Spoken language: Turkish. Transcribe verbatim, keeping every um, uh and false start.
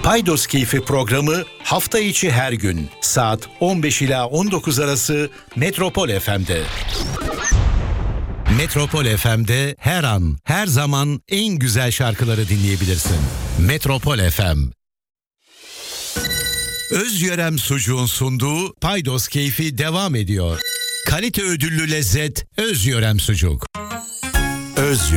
Paydos Keyfi programı hafta içi her gün saat on beş ila on dokuz arası Metropol F M'de. Metropol F M'de her an, her zaman en güzel şarkıları dinleyebilirsin. Metropol F M. Özyörem Sucuğun sunduğu Paydos Keyfi devam ediyor. Kalite ödüllü lezzet Özyörem Sucuk. Özyörem.